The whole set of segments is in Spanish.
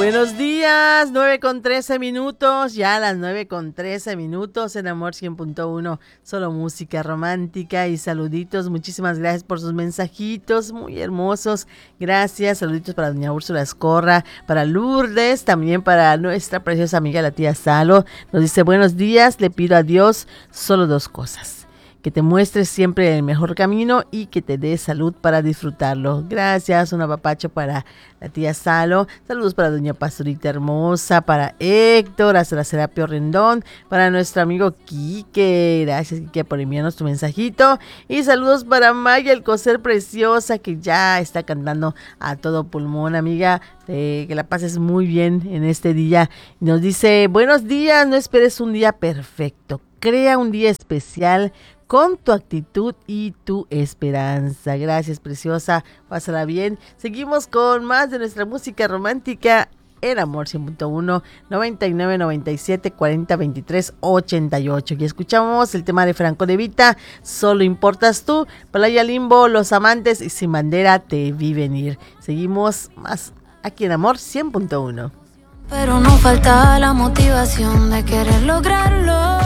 Buenos días, 9:13, ya a las 9:13 en Amor 100.1, solo música romántica y saluditos, muchísimas gracias por sus mensajitos, muy hermosos, gracias, saluditos para doña Úrsula Escorra, para Lourdes, también para nuestra preciosa amiga la tía Salo, nos dice buenos días, le pido a Dios solo dos cosas. Que te muestres siempre el mejor camino y que te dé salud para disfrutarlo. Gracias, un apapacho para la tía Salo. Saludos para doña Pastorita Hermosa, para Héctor, hasta la Serapio Rendón, para nuestro amigo Quique. Gracias, Quique, por enviarnos tu mensajito. Y saludos para Maya Alcocer Preciosa, que ya está cantando a todo pulmón, amiga. Que la pases muy bien en este día. Nos dice, buenos días, no esperes un día perfecto. Crea un día especial con tu actitud y tu esperanza. Gracias, preciosa. Pásala bien. Seguimos con más de nuestra música romántica en Amor 100.1, 99 97 40 23 88. Y escuchamos el tema de Franco De Vita, Solo importas tú, Playa Limbo, Los Amantes y Sin Bandera te vi venir. Seguimos más aquí en Amor 100.1. Pero no falta la motivación de querer lograrlo.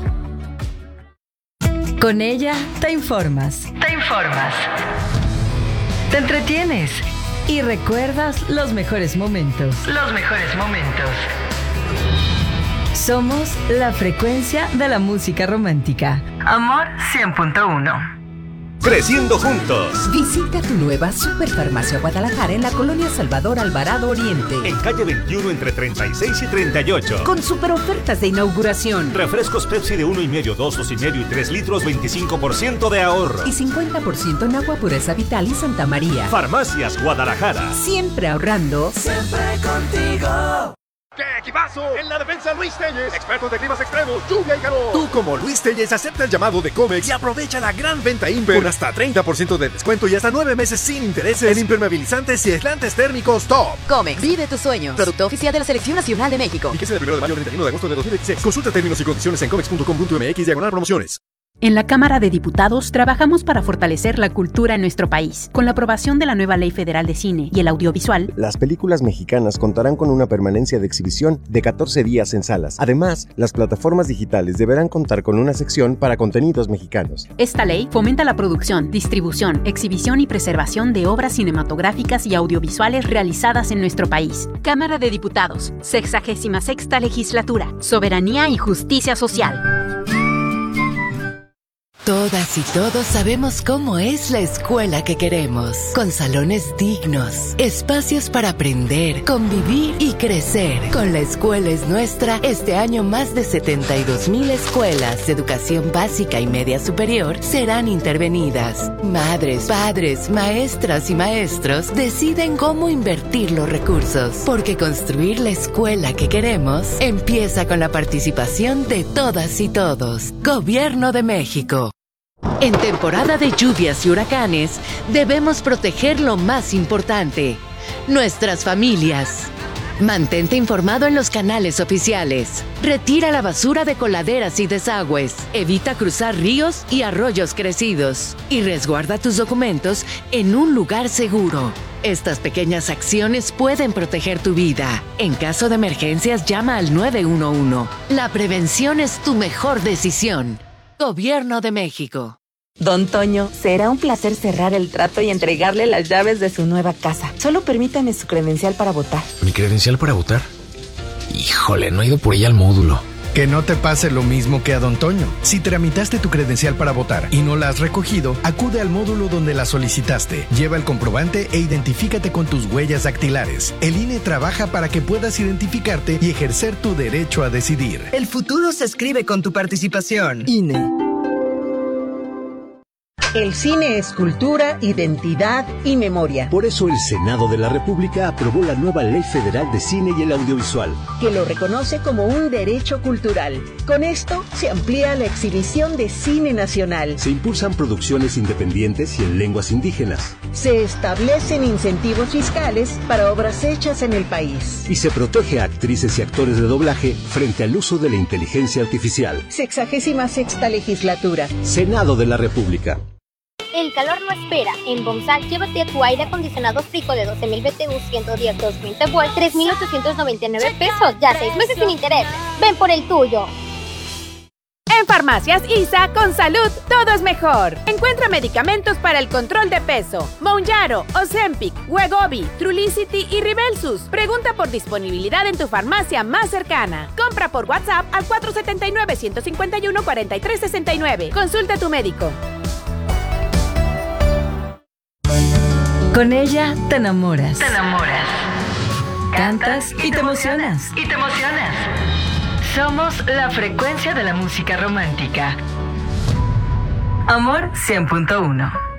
Con ella te informas. Te entretienes y recuerdas los mejores momentos. Somos la frecuencia de la música romántica. Amor 100.1. Creciendo juntos. Visita tu nueva Superfarmacia Guadalajara en la colonia Salvador Alvarado Oriente. En calle 21 entre 36 y 38. Con super ofertas de inauguración. Refrescos Pepsi de 1,5, 2, 2,5 y 3 litros, 25% de ahorro. Y 50% en agua pureza Vital y Santa María. Farmacias Guadalajara. Siempre ahorrando. Siempre contigo. ¡Qué equipazo! En la defensa Luis Telles, expertos de climas extremos, lluvia y calor. Tú como Luis Telles acepta el llamado de Comex y aprovecha la gran venta Imper con hasta 30% de descuento y hasta 9 meses sin intereses en impermeabilizantes y aislantes térmicos top. Comex, vive tus sueños. Producto oficial de la Selección Nacional de México. Fíjese del 1 de mayo al 31 de agosto de 2016. Consulta términos y condiciones en comex.com.mx/promociones. En la Cámara de Diputados trabajamos para fortalecer la cultura en nuestro país. Con la aprobación de la nueva Ley Federal de Cine y el Audiovisual, las películas mexicanas contarán con una permanencia de exhibición de 14 días en salas. Además, las plataformas digitales deberán contar con una sección para contenidos mexicanos. Esta ley fomenta la producción, distribución, exhibición y preservación de obras cinematográficas y audiovisuales realizadas en nuestro país. Cámara de Diputados, 66ª Legislatura, Soberanía y Justicia Social. Todas y todos sabemos cómo es la escuela que queremos, con salones dignos, espacios para aprender, convivir y crecer. Con La Escuela es Nuestra, este año más de 72,000 escuelas de educación básica y media superior serán intervenidas. Madres, padres, maestras y maestros deciden cómo invertir los recursos, porque construir la escuela que queremos empieza con la participación de todas y todos. Gobierno de México. En temporada de lluvias y huracanes, debemos proteger lo más importante, nuestras familias. Mantente informado en los canales oficiales. Retira la basura de coladeras y desagües. Evita cruzar ríos y arroyos crecidos. Y resguarda tus documentos en un lugar seguro. Estas pequeñas acciones pueden proteger tu vida. En caso de emergencias, llama al 911. La prevención es tu mejor decisión. Gobierno de México. Don Toño, será un placer cerrar el trato y entregarle las llaves de su nueva casa. Solo permítame su credencial para votar. ¿Mi credencial para votar? Híjole, no he ido por ella al módulo. Que no te pase lo mismo que a Don Toño. Si tramitaste tu credencial para votar y no la has recogido, acude al módulo donde la solicitaste. Lleva el comprobante e identifícate con tus huellas dactilares. El INE trabaja para que puedas identificarte y ejercer tu derecho a decidir. El futuro se escribe con tu participación. INE. El cine es cultura, identidad y memoria. Por eso el Senado de la República aprobó la nueva Ley Federal de Cine y el Audiovisual, que lo reconoce como un derecho cultural. Con esto se amplía la exhibición de cine nacional. Se impulsan producciones independientes y en lenguas indígenas. Se establecen incentivos fiscales para obras hechas en el país. Y se protege a actrices y actores de doblaje frente al uso de la inteligencia artificial. 66ª Legislatura. Senado de la República. El calor no espera. En Bomsal, llévate tu aire acondicionado Frico de 12.000 BTU 110 2020 volt, 3.899 pesos, ya 6 meses sin interés. Ven por el tuyo. En Farmacias ISA, con salud, todo es mejor. Encuentra medicamentos para el control de peso. Mounjaro, Ozempic, Wegovy, Trulicity y Ribelsus. Pregunta por disponibilidad en tu farmacia más cercana. Compra por WhatsApp al 479-151-4369. Consulta a tu médico. Con ella te enamoras. Te enamoras. Cantas y te emocionas. Y te emocionas. Somos la frecuencia de la música romántica. Amor 100.1.